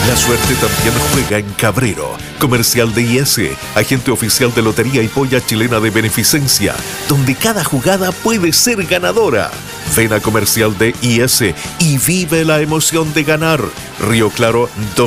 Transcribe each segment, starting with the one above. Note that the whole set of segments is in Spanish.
La suerte también juega en Cabrero. Comercial de IS, agente oficial de Lotería y Polla Chilena de Beneficencia, donde cada jugada puede ser ganadora. Ven a Comercial de IS y vive la emoción de ganar. Río Claro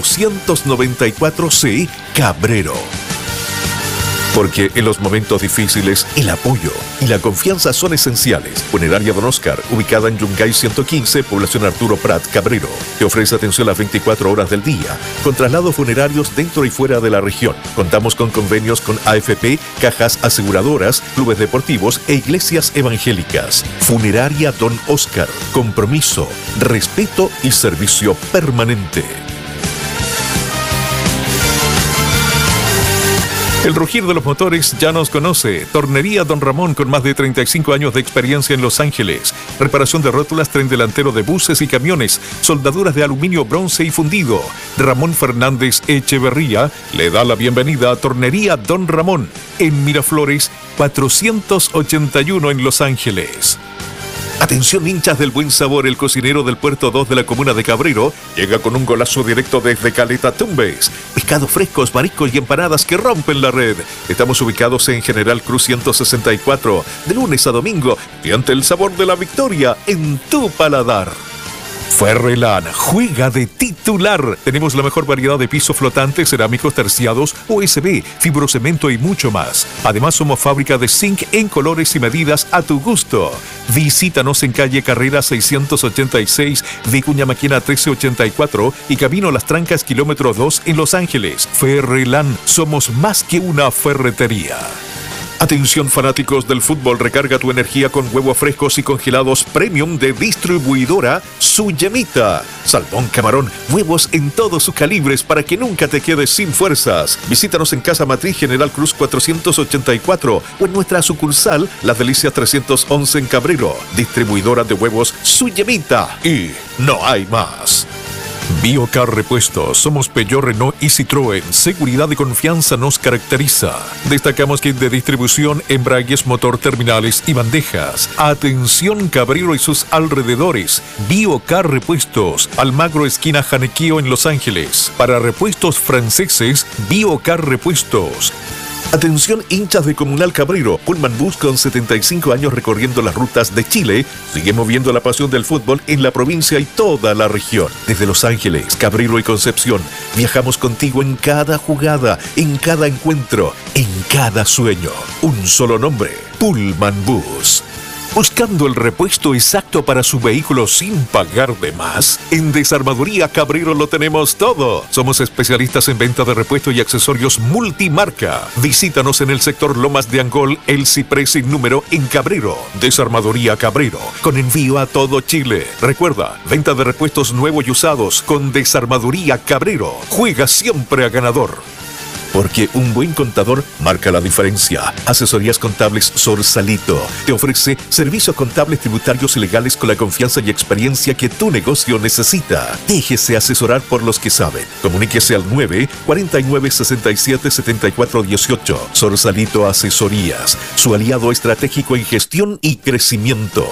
294C, Cabrero. Porque en los momentos difíciles, el apoyo y la confianza son esenciales. Funeraria Don Oscar, ubicada en Yungay 115, población Arturo Prat, Cabrero. Te ofrece atención las 24 horas del día, con traslados funerarios dentro y fuera de la región. Contamos con convenios con AFP, cajas aseguradoras, clubes deportivos e iglesias evangélicas. Funeraria Don Oscar. Compromiso, respeto y servicio permanente. El rugir de los motores ya nos conoce. Tornería Don Ramón, con más de 35 años de experiencia en Los Ángeles. Reparación de rótulas, tren delantero de buses y camiones, soldaduras de aluminio, bronce y fundido. Ramón Fernández Echeverría le da la bienvenida a Tornería Don Ramón en Miraflores 481 en Los Ángeles. Atención, hinchas del buen sabor, el cocinero del Puerto 2 de la comuna de Cabrero llega con un golazo directo desde Caleta Tumbes. Pescados frescos, mariscos y empanadas que rompen la red. Estamos ubicados en General Cruz 164, de lunes a domingo, y ante el sabor de la victoria en tu paladar. Ferrelan juega de titular. Tenemos la mejor variedad de pisos flotantes, cerámicos terciados, USB, fibrocemento y mucho más. Además, somos fábrica de zinc en colores y medidas a tu gusto. Visítanos en calle Carrera 686, Vicuña Maquena 1384 y Camino Las Trancas, kilómetro 2 en Los Ángeles. Ferrelan, somos más que una ferretería. Atención, fanáticos del fútbol, recarga tu energía con huevos frescos y congelados premium de distribuidora Su Yemita. Salmón, camarón, huevos en todos sus calibres para que nunca te quedes sin fuerzas. Visítanos en Casa Matriz General Cruz 484 o en nuestra sucursal Las Delicias 311 en Cabrero. Distribuidora de huevos Su Yemita. Y no hay más. Biocar Repuestos. Somos Peugeot, Renault y Citroën. Seguridad y confianza nos caracteriza. Destacamos kit de distribución, embragues, motor, terminales y bandejas. Atención, Cabrero y sus alrededores. Biocar Repuestos. Almagro, esquina Janequeo en Los Ángeles. Para repuestos franceses, Biocar Repuestos. Atención, hinchas de Comunal Cabrero. Pullman Bus, con 75 años recorriendo las rutas de Chile, sigue moviendo la pasión del fútbol en la provincia y toda la región. Desde Los Ángeles, Cabrero y Concepción, viajamos contigo en cada jugada, en cada encuentro, en cada sueño. Un solo nombre: Pullman Bus. ¿Buscando el repuesto exacto para su vehículo sin pagar de más? En Desarmadoría Cabrero lo tenemos todo. Somos especialistas en venta de repuestos y accesorios multimarca. Visítanos en el sector Lomas de Angol, El Ciprés sin número en Cabrero. Desarmadoría Cabrero, con envío a todo Chile. Recuerda, venta de repuestos nuevos y usados con Desarmadoría Cabrero. Juega siempre a ganador. Porque un buen contador marca la diferencia. Asesorías Contables Sorsalito te ofrece servicios contables, tributarios y legales con la confianza y experiencia que tu negocio necesita. Déjese asesorar por los que saben. Comuníquese al 9-4967-7418. Sorsalito Asesorías, su aliado estratégico en gestión y crecimiento.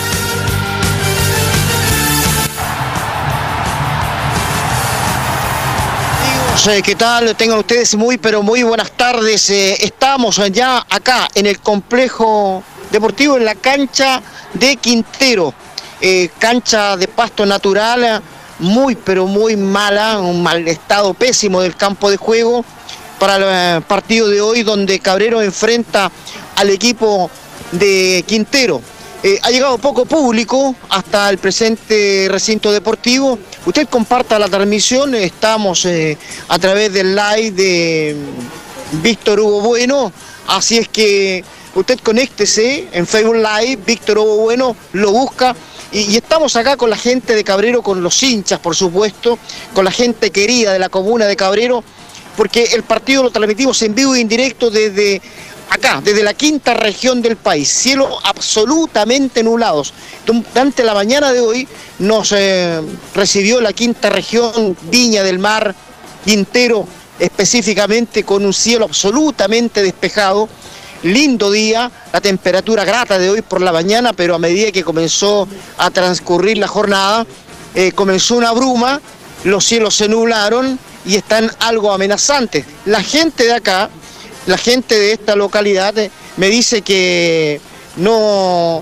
¿Qué tal? Tengan ustedes muy buenas tardes. Estamos ya acá en el complejo deportivo, en la cancha de Quintero. Cancha de pasto natural, muy mala, un mal estado pésimo del campo de juego para el partido de hoy, donde Cabrero enfrenta al equipo de Quintero. Ha llegado poco público hasta el presente recinto deportivo. Usted comparta la transmisión, estamos a través del live de Víctor Hugo Bueno, así es que usted conéctese en Facebook Live, Víctor Hugo Bueno, lo busca, y estamos acá con la gente de Cabrero, con los hinchas, por supuesto, con la gente querida de la comuna de Cabrero, porque el partido lo transmitimos en vivo e indirecto desde acá, desde la quinta región del país, cielos absolutamente nublados. Durante la mañana de hoy nos recibió la quinta región, Viña del Mar, Quintero, específicamente con un cielo absolutamente despejado. Lindo día, la temperatura grata de hoy por la mañana, pero a medida que comenzó a transcurrir la jornada, comenzó una bruma los cielos se nublaron y están algo amenazantes. La gente de acá, la gente de esta localidad me dice que no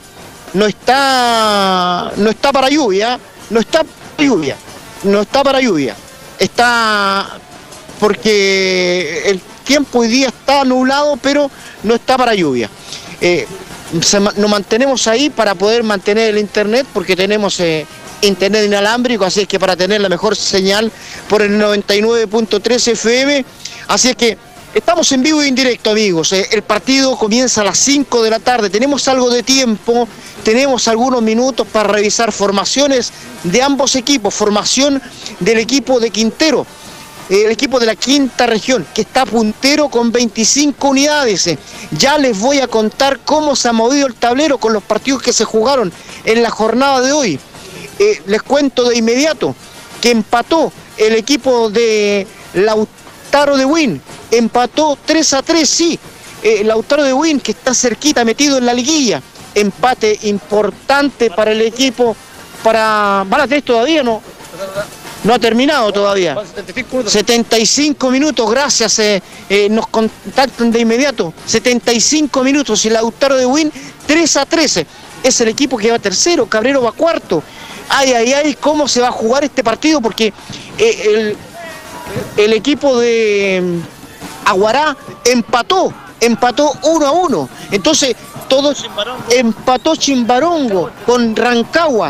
está para lluvia, no está para lluvia, está porque el tiempo hoy día está nublado, pero no está para lluvia. Nos mantenemos ahí para poder mantener el internet, porque tenemos internet inalámbrico, así es que para tener la mejor señal por el 99.3 FM, así es que estamos en vivo y en directo, amigos. El partido comienza a las 5 de la tarde, tenemos algo de tiempo, tenemos algunos minutos para revisar formaciones de ambos equipos, formación del equipo de Quintero, el equipo de la quinta región, que está puntero con 25 unidades. Ya les voy a contar cómo se ha movido el tablero con los partidos que se jugaron en la jornada de hoy. Les cuento de inmediato que empató el equipo de Lautaro de Win, empató 3-3, sí, Lautaro de Win, que está cerquita, metido en la liguilla, empate importante para el equipo, ¿van a tener todavía no? No ha terminado todavía. 75 minutos, gracias, nos contactan de inmediato. 75 minutos y Lautaro de Win 3-3. Es el equipo que va tercero, Cabrero va cuarto. Ay, cómo se va a jugar este partido, porque el equipo de Aguará empató 1-1. Entonces, todos empató Chimbarongo con Rancagua.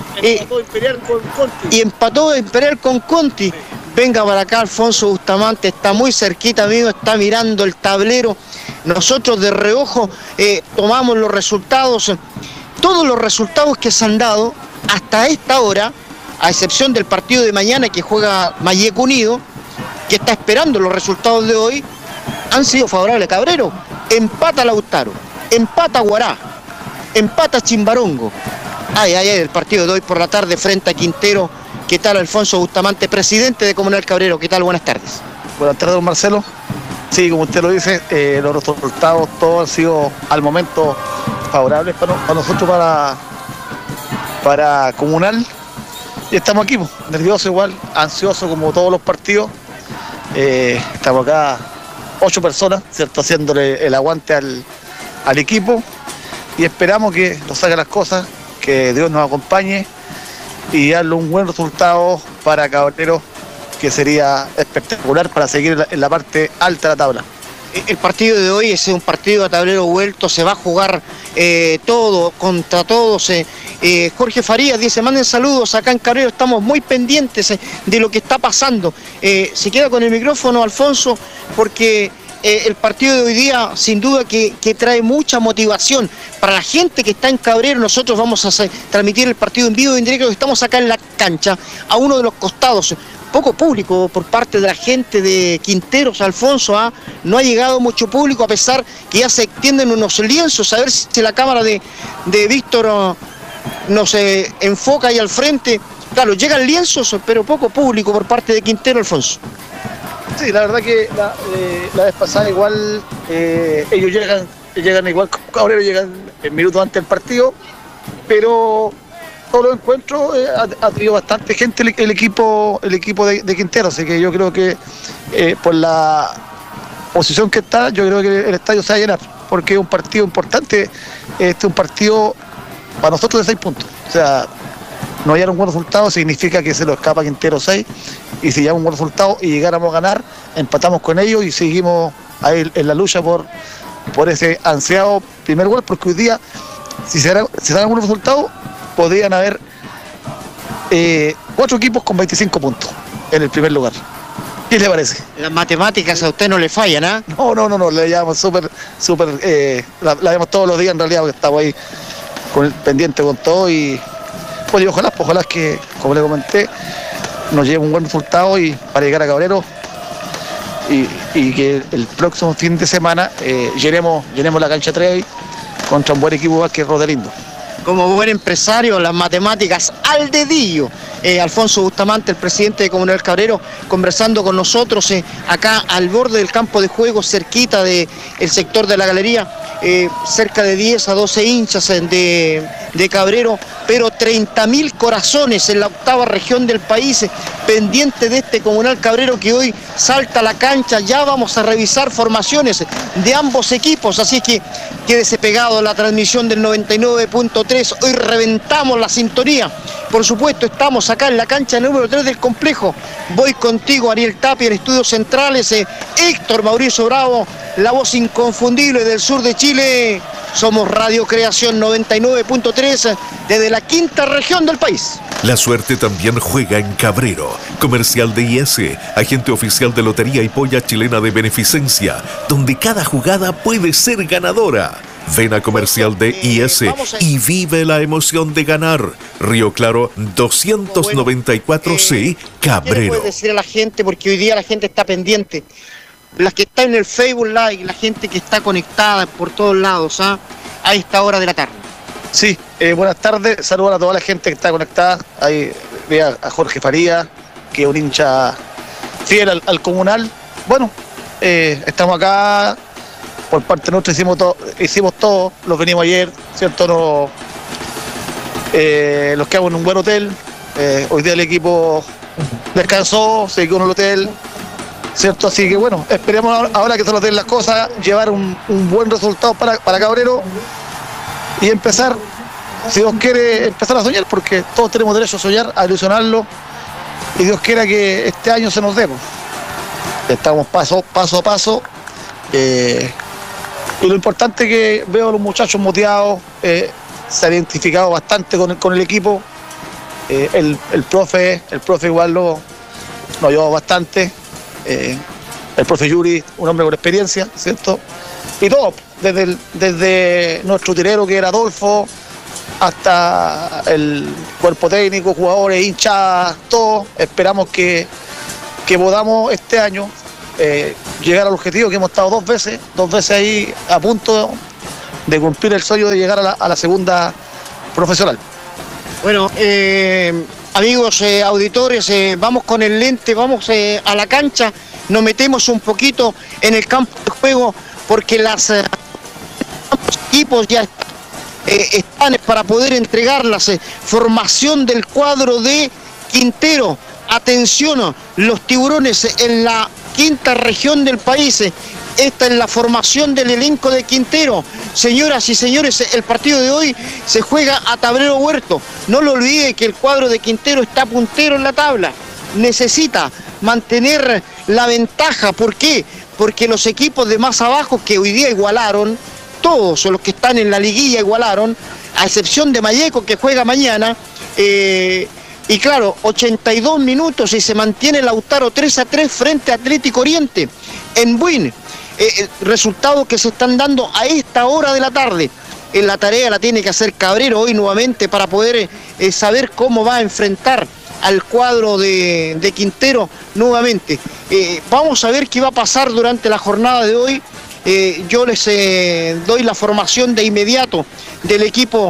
Y empató Imperial con Conti. Venga para acá Alfonso Bustamante, está muy cerquita, amigo, está mirando el tablero. Nosotros de reojo tomamos los resultados, todos los resultados que se han dado hasta esta hora, a excepción del partido de mañana que juega Malleco Unido, que está esperando los resultados de hoy, han sido favorables a Cabrero. Empata Lautaro, empata Guará, empata Chimbarongo. El partido de hoy por la tarde frente a Quintero. ¿Qué tal, Alfonso Bustamante, presidente de Comunal Cabrero? ¿Qué tal? Buenas tardes. Buenas tardes, don Marcelo. Sí, como usted lo dice, los resultados todos han sido al momento favorables para nosotros, para Comunal. Y estamos aquí, nerviosos igual, ansiosos como todos los partidos. Estamos acá 8 personas, ¿cierto?, haciéndole el aguante al equipo, y esperamos que nos salgan las cosas, que Dios nos acompañe y darle un buen resultado para Cabrero, que sería espectacular para seguir en la parte alta de la tabla. El partido de hoy es un partido a tablero vuelto, se va a jugar todo contra todos. Jorge Farías dice, manden saludos acá en Cabrero, estamos muy pendientes de lo que está pasando. Se queda con el micrófono, Alfonso, porque el partido de hoy día sin duda que trae mucha motivación para la gente que está en Cabrero. Nosotros vamos a transmitir el partido en vivo y en directo, estamos acá en la cancha, a uno de los costados. Poco público por parte de la gente de Quinteros, Alfonso, no ha llegado mucho público, a pesar que ya se extienden unos lienzos. A ver si la cámara de Víctor nos enfoca ahí al frente. Claro, llegan lienzos, pero poco público por parte de Quintero, Alfonso. Sí, la verdad que la vez pasada igual ellos llegan igual como Cabrero, llegan minutos antes del partido, pero todos los encuentros ha tenido bastante gente el equipo de Quintero, así que yo creo que por la posición que está, yo creo que el estadio se va a llenar, porque es un partido importante. Este es un partido para nosotros de 6 puntos, o sea, no hallar un buen resultado significa que se lo escapa Quintero 6, y si llevamos un buen resultado y llegáramos a ganar, empatamos con ellos y seguimos ahí en la lucha por ese ansiado primer gol, porque hoy día, si se dan algunos resultados, podrían haber 4 equipos con 25 puntos en el primer lugar. ¿Qué le parece? Las matemáticas a usted no le fallan, ¿ah? No, le llamamos súper, la vemos todos los días en realidad, porque estamos ahí pendiente con todo, y pues ojalá que, como le comenté, nos lleve un buen resultado y para llegar a Cabrero, y que el próximo fin de semana llenemos la cancha 3 contra un buen equipo que es Rodelindo. como buen empresario, las matemáticas al dedillo. Alfonso Bustamante, el presidente de Comunidad Cabrero, conversando con nosotros acá al borde del campo de juego, cerquita del sector de la galería, cerca de 10 a 12 hinchas de Cabrero, pero 30.000 corazones en la octava región del país, pendiente de este Comunal Cabrero que hoy salta a la cancha. Ya vamos a revisar formaciones de ambos equipos, así que quédese pegado a la transmisión del 99.3, hoy reventamos la sintonía. Por supuesto, estamos acá en la cancha número 3 del complejo. Voy contigo, Ariel Tapia, en Estudios Centrales, Héctor Mauricio Bravo, la voz inconfundible del sur de Chile. Somos Radio Creación 99.3 desde la quinta región del país. La suerte también juega en Cabrero. Comercial de IS, agente oficial de Lotería y Polla Chilena de Beneficencia, donde cada jugada puede ser ganadora. Ven a Comercial de IS y vive la emoción de ganar. Río Claro 294C, Cabrero. ¿Qué le puede decir a la gente? Porque hoy día la gente está pendiente. Las que están en el Facebook Live, la gente que está conectada por todos lados, a esta hora de la tarde. Sí, buenas tardes, saludos a toda la gente que está conectada. Ahí ve a Jorge Faría, que es un hincha fiel al Comunal. Bueno, estamos acá, por parte nuestra hicimos todo, los venimos ayer, ¿cierto? Los quedamos en un buen hotel. Hoy día el equipo descansó, se quedó en el hotel, ¿cierto? Así que bueno, esperemos ahora que se nos den las cosas, llevar un buen resultado para Cabrero y empezar, si Dios quiere, empezar a soñar, porque todos tenemos derecho a soñar, a ilusionarlo, y Dios quiera que este año se nos dé. Estamos paso a paso, y lo importante es que veo a los muchachos motivados, se han identificado bastante con el equipo, el profe igual nos ayudó bastante, el profe Yuri, un hombre con experiencia, ¿cierto? Y todo, desde nuestro tirero que era Adolfo, hasta el cuerpo técnico, jugadores, hinchas, todos. Esperamos que podamos este año llegar al objetivo, que hemos estado dos veces ahí a punto de cumplir el sueño de llegar a la segunda profesional. Bueno, amigos auditores, vamos con el lente, vamos a la cancha, nos metemos un poquito en el campo de juego, porque los equipos ya están para poder entregarlas. Formación del cuadro de Quintero. Atención, los tiburones en la quinta región del país. Esta es la formación del elenco de Quintero. Señoras y señores, el partido de hoy se juega a Tablero Huerto. No lo olvide que el cuadro de Quintero está puntero en la tabla. Necesita mantener la ventaja. ¿Por qué? Porque los equipos de más abajo, que hoy día igualaron, todos los que están en la liguilla igualaron, a excepción de Malleco, que juega mañana, y claro, 82 minutos y se mantiene Lautaro 3-3 frente a Atlético Oriente en Buin. Resultados que se están dando a esta hora de la tarde. La tarea la tiene que hacer Cabrero hoy nuevamente para poder saber cómo va a enfrentar al cuadro de Quintero nuevamente. Vamos a ver qué va a pasar durante la jornada de hoy. Yo les doy la formación de inmediato del equipo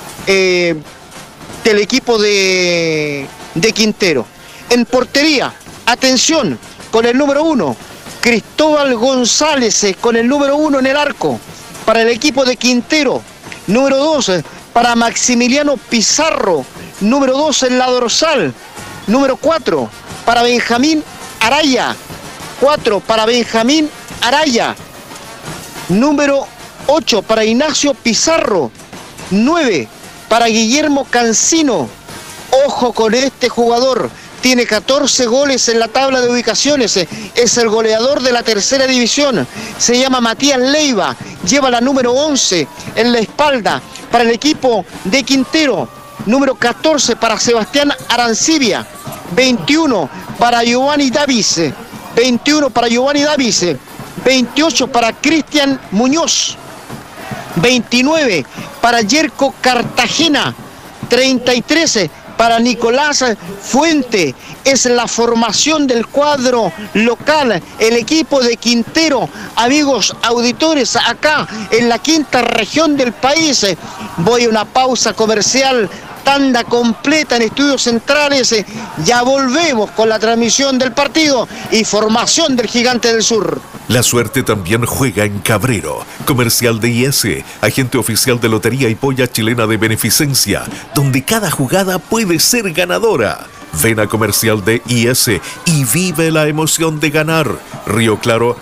de Quintero. En portería, atención, con el número 1, Cristóbal González, con el número 1 en el arco, para el equipo de Quintero. Número 2, para Maximiliano Pizarro, número 2 en la dorsal. Número 4, para Benjamín Araya. 4 para Benjamín Araya. Número 8 para Ignacio Pizarro. 9 para Guillermo Cancino. Ojo con este jugador. Tiene 14 goles en la tabla de ubicaciones. Es el goleador de la tercera división. Se llama Matías Leiva. Lleva la número 11 en la espalda para el equipo de Quintero. Número 14 para Sebastián Arancibia. 21 para Giovanni Davis. 21 para Giovanni Davis. 28 para Cristian Muñoz. 29 para Yerko Cartagena. 33 para Nicolás Fuente. Es la formación del cuadro local, el equipo de Quintero. Amigos auditores, acá en la quinta región del país. Voy a una pausa comercial, tanda completa en Estudios Centrales. Ya volvemos con la transmisión del partido y formación del Gigante del Sur. La suerte también juega en Cabrero. Comercial de IS, agente oficial de Lotería y Polla Chilena de Beneficencia, donde cada jugada puede ser ganadora. Ven a Comercial de IS y vive la emoción de ganar. Río Claro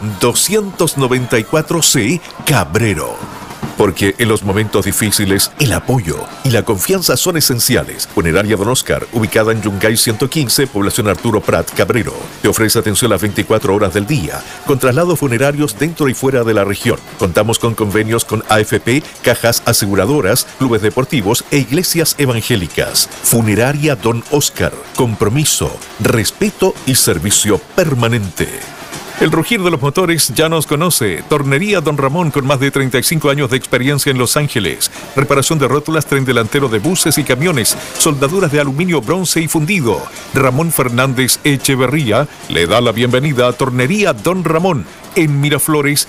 294C, Cabrero. Porque en los momentos difíciles, el apoyo y la confianza son esenciales. Funeraria Don Oscar, ubicada en Yungay 115, población Arturo Prat, Cabrero. Te ofrece atención las 24 horas del día, con traslados funerarios dentro y fuera de la región. Contamos con convenios con AFP, cajas aseguradoras, clubes deportivos e iglesias evangélicas. Funeraria Don Oscar, compromiso, respeto y servicio permanente. El rugir de los motores ya nos conoce. Tornería Don Ramón, con más de 35 años de experiencia en Los Ángeles. Reparación de rótulas, tren delantero de buses y camiones, soldaduras de aluminio, bronce y fundido. Ramón Fernández Echeverría le da la bienvenida a Tornería Don Ramón, en Miraflores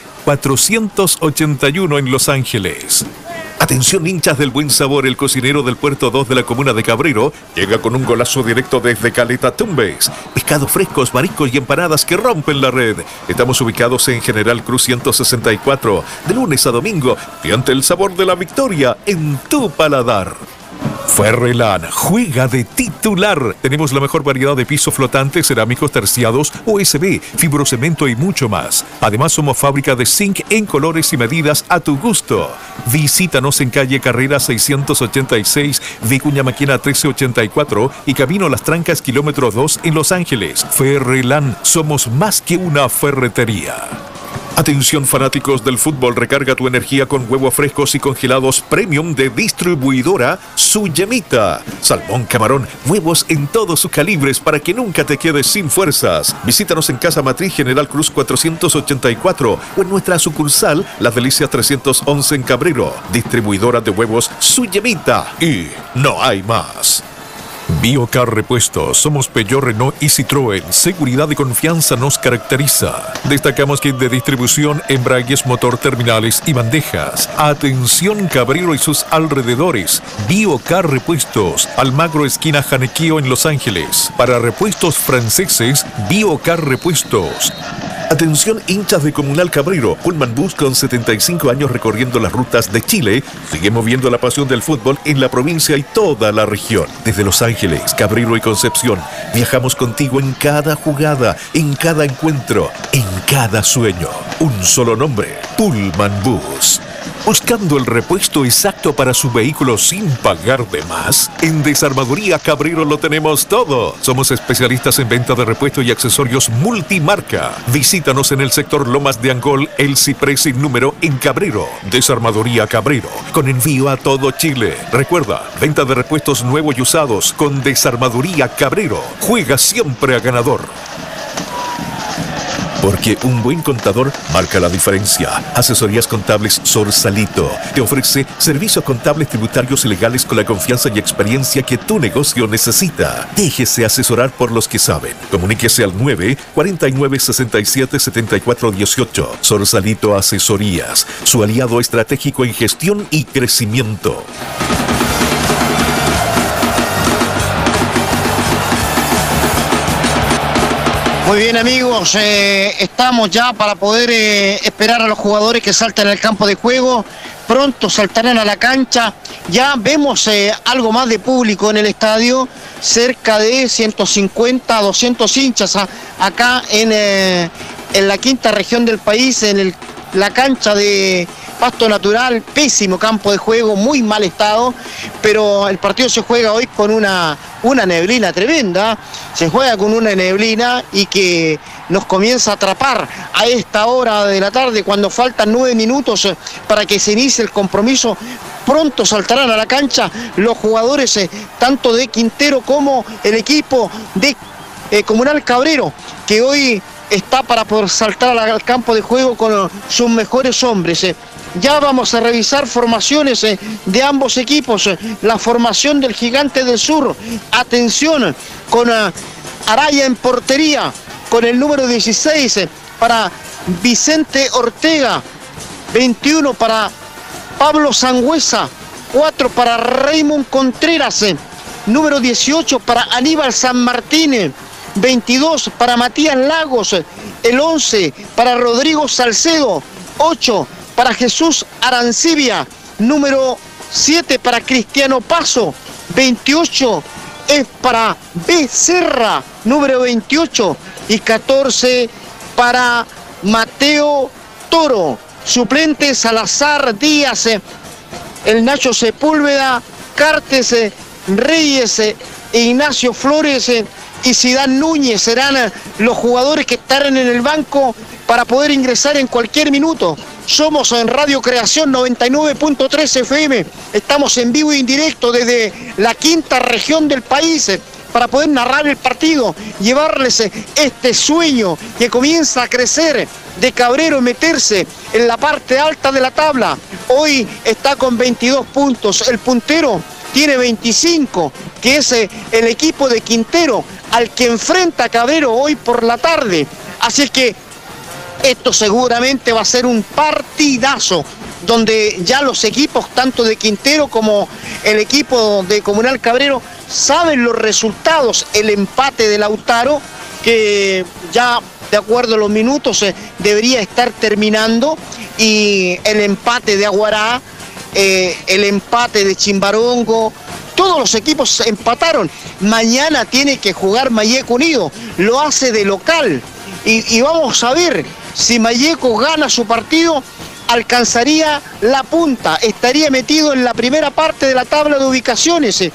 481 en Los Ángeles. Atención, hinchas del buen sabor, el cocinero del Puerto 2 de la comuna de Cabrero llega con un golazo directo desde Caleta Tumbes. Pescados frescos, mariscos y empanadas que rompen la red. Estamos ubicados en General Cruz 164, de lunes a domingo, y ante el sabor de la victoria en tu paladar. Ferrelan juega de titular. Tenemos la mejor variedad de pisos flotantes, cerámicos, terciados, OSB, fibrocemento y mucho más. Además, somos fábrica de zinc en colores y medidas a tu gusto. Visítanos en calle Carrera 686, Vicuña Maquena 1384 y Camino Las Trancas, kilómetro 2 en Los Ángeles. Ferrelan, somos más que una ferretería. Atención, fanáticos del fútbol, recarga tu energía con huevos frescos y congelados premium de distribuidora Su Yemita. Salmón, camarón, huevos en todos sus calibres para que nunca te quedes sin fuerzas. Visítanos en Casa Matriz General Cruz 484 o en nuestra sucursal Las Delicias 311 en Cabrero. Distribuidora de huevos Su Yemita. Y no hay más. Biocar Repuestos, somos Peugeot, Renault y Citroën. Seguridad y confianza nos caracteriza. Destacamos kit de distribución, embragues, motor, terminales y bandejas. Atención, Cabrero y sus alrededores. Biocar Repuestos, Almagro esquina Janequeo en Los Ángeles. Para repuestos franceses, Biocar Repuestos. Atención, hinchas de Comunal Cabrero. Pullman Bus, con 75 años recorriendo las rutas de Chile, sigue moviendo la pasión del fútbol en la provincia y toda la región. Desde Los Ángeles, Cabrero y Concepción, viajamos contigo en cada jugada, en cada encuentro, en cada sueño. Un solo nombre: Pullman Bus. ¿Buscando el repuesto exacto para su vehículo sin pagar de más? En Desarmadoría Cabrero lo tenemos todo. Somos especialistas en venta de repuestos y accesorios multimarca. Visítanos en el sector Lomas de Angol, El Ciprés sin número en Cabrero. Desarmadoría Cabrero, con envío a todo Chile. Recuerda, venta de repuestos nuevos y usados con Desarmadoría Cabrero. Juega siempre a ganador. Porque un buen contador marca la diferencia. Asesorías Contables Sorsalito te ofrece servicios contables, tributarios y legales con la confianza y experiencia que tu negocio necesita. Déjese asesorar por los que saben. Comuníquese al 949-67-7418. Sorsalito Asesorías, su aliado estratégico en gestión y crecimiento. Muy bien, amigos, estamos ya para poder esperar a los jugadores que saltan al campo de juego. Pronto saltarán a la cancha. Ya vemos algo más de público en el estadio, cerca de 150 a 200 hinchas acá en la quinta región del país, en la cancha de pasto natural, pésimo campo de juego, muy mal estado, pero el partido se juega hoy con una neblina tremenda, se juega con una neblina y que nos comienza a atrapar a esta hora de la tarde, cuando faltan 9 minutos para que se inicie el compromiso. Pronto saltarán a la cancha los jugadores tanto de Quintero como el equipo de Comunal Cabrero, que hoy está para poder saltar al campo de juego con sus mejores hombres. Ya vamos a revisar formaciones de ambos equipos. La formación del Gigante del Sur. Atención, con Araya en portería, con el número 16 para Vicente Ortega, 21 para Pablo Sangüesa, 4 para Raymond Contreras, número 18 para Aníbal San Martín, 22 para Matías Lagos, el 11 para Rodrigo Salcedo, 8 para Jesús Arancibia, número 7 para Cristiano Paso, 28 es para Becerra, número 28, y 14 para Mateo Toro. Suplente Salazar Díaz, el Nacho Sepúlveda, Cartes, Reyes, Ignacio Flores y Zidane Núñez serán los jugadores que estarán en el banco para poder ingresar en cualquier minuto. Somos en Radio Creación 99.3 FM, estamos en vivo e indirecto desde la quinta región del país para poder narrar el partido, llevarles este sueño que comienza a crecer de Cabrero, meterse en la parte alta de la tabla. Hoy está con 22 puntos, el puntero tiene 25, que es el equipo de Quintero, al que enfrenta Cabrero hoy por la tarde. Así es que esto seguramente va a ser un partidazo, donde ya los equipos, tanto de Quintero como el equipo de Comunal Cabrero, saben los resultados. El empate de Lautaro, que ya de acuerdo a los minutos debería estar terminando, y el empate de Aguará, el empate de Chimbarongo, todos los equipos empataron. Mañana tiene que jugar Malleco Unido, lo hace de local, y vamos a ver si Malleco gana su partido, alcanzaría la punta, estaría metido en la primera parte de la tabla de ubicaciones.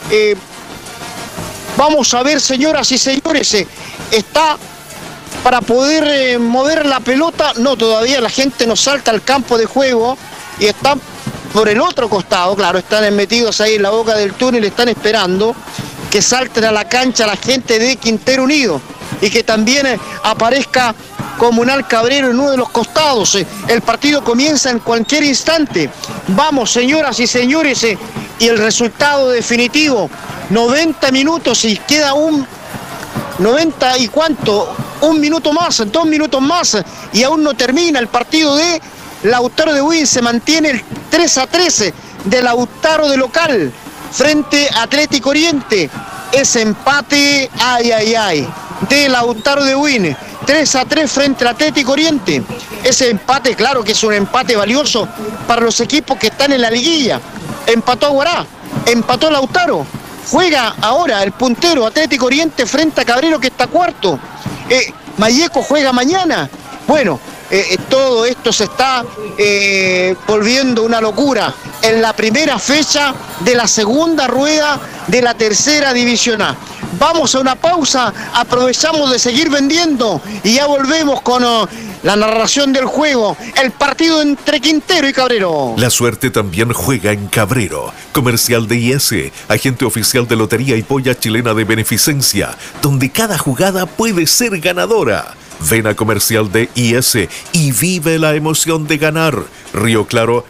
Vamos a ver, señoras y señores, está para poder mover la pelota. No, todavía la gente no salta al campo de juego y están por el otro costado, claro, están metidos ahí en la boca del túnel, están esperando que salten a la cancha la gente de Quintero Unido y que también aparezca Comunal Cabrero en uno de los costados. El partido comienza en cualquier instante. Vamos, señoras y señores, y el resultado definitivo, 90 minutos y queda un 90 y cuánto, un minuto más, 2 minutos más, y aún no termina el partido de Lautaro de Buin. Se mantiene el 3-3 de Lautaro de local frente a Atlético Oriente. Ese empate, de Lautaro de Buin, 3-3 frente al Atlético Oriente. Ese empate, claro que es un empate valioso para los equipos que están en la liguilla. Empató Aguará, empató Lautaro. Juega ahora el puntero Atlético Oriente frente a Cabrero, que está cuarto. Malleco juega mañana. Bueno, todo esto se está volviendo una locura en la primera fecha de la segunda rueda de la tercera división A. Vamos a una pausa, aprovechamos de seguir vendiendo y ya volvemos con la narración del juego, el partido entre Quintero y Cabrero. La suerte también juega en Cabrero. Comercial de IS, agente oficial de Lotería y Polla Chilena de Beneficencia, donde cada jugada puede ser ganadora. Ven a Comercial de IS y vive la emoción de ganar. Río Claro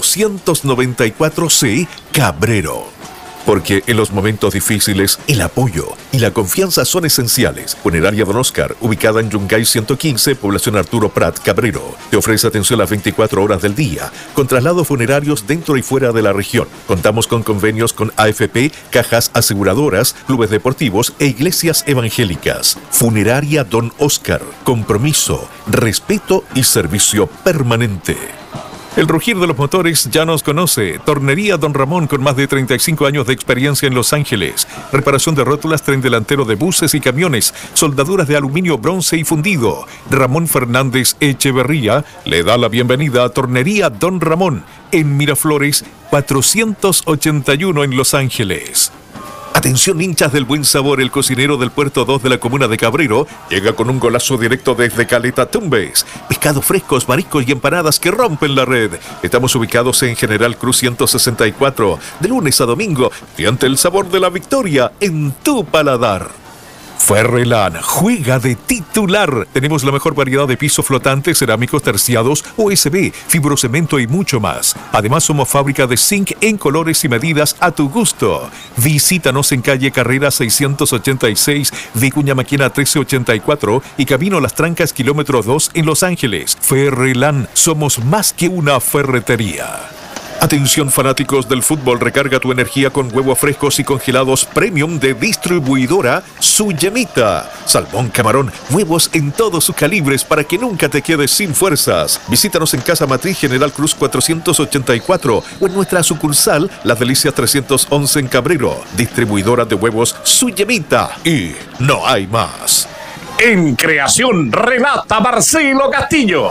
294C, Cabrero. Porque en los momentos difíciles, el apoyo y la confianza son esenciales. Funeraria Don Oscar, ubicada en Yungay 115, población Arturo Prat, Cabrero. Te ofrece atención las 24 horas del día, con traslados funerarios dentro y fuera de la región. Contamos con convenios con AFP, cajas aseguradoras, clubes deportivos e iglesias evangélicas. Funeraria Don Oscar, compromiso, respeto y servicio permanente. El rugir de los motores ya nos conoce. Tornería Don Ramón, con más de 35 años de experiencia en Los Ángeles. Reparación de rótulas, tren delantero de buses y camiones, soldaduras de aluminio, bronce y fundido. Ramón Fernández Echeverría le da la bienvenida a Tornería Don Ramón, en Miraflores 481 en Los Ángeles. Atención, hinchas del buen sabor, el cocinero del Puerto 2 de la comuna de Cabrero llega con un golazo directo desde Caleta Tumbes. Pescados frescos, mariscos y empanadas que rompen la red. Estamos ubicados en General Cruz 164, de lunes a domingo, y ante el sabor de la victoria en tu paladar. Ferrelan juega de titular. Tenemos la mejor variedad de pisos flotantes, cerámicos terciados, USB, fibrocemento y mucho más. Además, somos fábrica de zinc en colores y medidas a tu gusto. Visítanos en calle Carrera 686, Vicuña Maquena 1384 y Camino Las Trancas, kilómetro 2 en Los Ángeles. Ferrelan, somos más que una ferretería. Atención fanáticos del fútbol, recarga tu energía con huevos frescos y congelados premium de distribuidora Su Yemita. Salmón, camarón, huevos en todos sus calibres para que nunca te quedes sin fuerzas. Visítanos en Casa Matriz General Cruz 484 o en nuestra sucursal Las Delicias 311 en Cabrero. Distribuidora de huevos Su Yemita. Y no hay más. En creación relata Marcelo Castillo.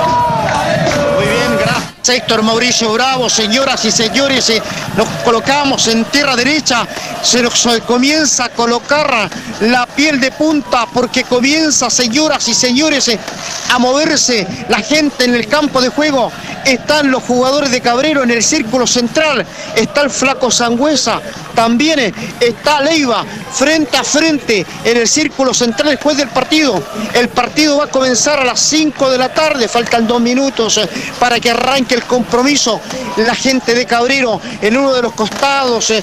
Muy bien, gracias Héctor Mauricio Bravo. Señoras y señores, nos colocamos en tierra derecha, se nos comienza a colocar la piel de punta porque comienza, señoras y señores, a moverse la gente en el campo de juego. Están los jugadores de Cabrero en el círculo central, está el Flaco Sangüesa, también está Leiva frente a frente en el círculo central después del partido. El partido va a comenzar a las 5 de la tarde, faltan 2 minutos para que arranque el compromiso. La gente de Cabrero en uno de los costados,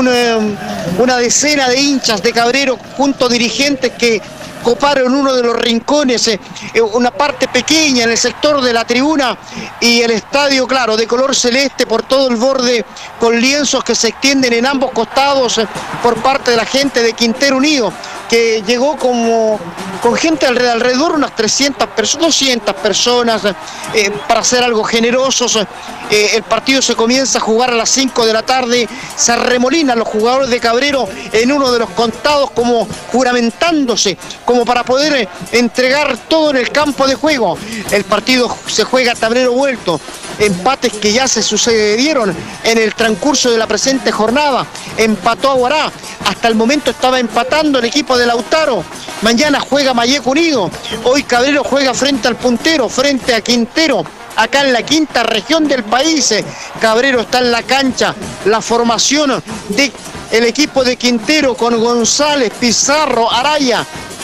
una decena de hinchas de Cabrero junto a dirigentes que coparon uno de los rincones, una parte pequeña en el sector de la tribuna, y el estadio, claro, de color celeste por todo el borde, con lienzos que se extienden en ambos costados por parte de la gente de Quintero Unido, que llegó con gente alrededor, unas 300 personas, 200 personas, para hacer algo generosos. El partido se comienza a jugar a las 5 de la tarde, se arremolinan los jugadores de Cabrero en uno de los contados como juramentándose, como para poder entregar todo en el campo de juego. El partido se juega a tablero vuelto, empates que ya se sucedieron en el transcurso de la presente jornada. Empató Aguará, hasta el momento estaba empatando el equipo de Lautaro. Mañana juega Malleco Unido, hoy Cabrero juega frente al puntero, frente a Quintero, acá en la quinta región del país. Cabrero está en la cancha, la formación del equipo de Quintero con González, Pizarro, Araya,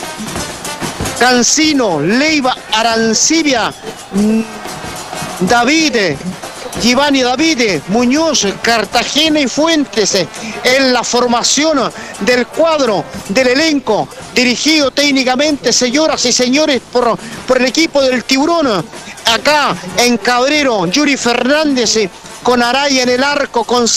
Cancino, Leiva, Arancibia, Giovanni Davide, Muñoz, Cartagena y Fuentes en la formación del cuadro del elenco, dirigido técnicamente, señoras y señores, por el equipo del Tiburón. Acá en Cabrero, Yuri Fernández con Araya en el arco, con